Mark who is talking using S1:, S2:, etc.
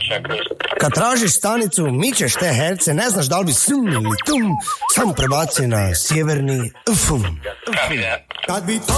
S1: Kad tražiš stanicu, mičeš te herce, ne znaš da li bi sum ili tum, samo prebaci na sjeverni fum.
S2: Kad bi